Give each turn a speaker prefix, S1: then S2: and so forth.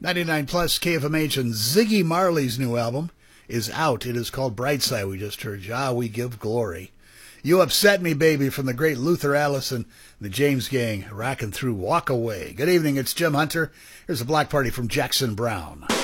S1: 99 plus KFMH, and Ziggy Marley's new album is out. It is called Brightside. We just heard Jah We Give Glory. You Upset Me Baby from the great Luther Allison, the James Gang, rocking through Walk Away. Good evening, it's Jim Hunter. Here's a block party from Jackson Browne.